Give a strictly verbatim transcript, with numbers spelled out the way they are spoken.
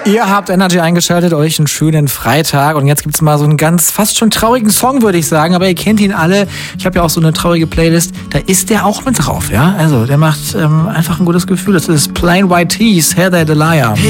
Ihr habt Energy eingeschaltet, euch einen schönen Freitag und jetzt gibt's mal so einen ganz fast schon traurigen Song, würde ich sagen, aber ihr kennt ihn alle. Ich habe ja auch so eine traurige Playlist, da ist der auch mit drauf, ja? Also, der macht ähm, einfach ein gutes Gefühl. Das ist Plain White Tees, Heather the Liar.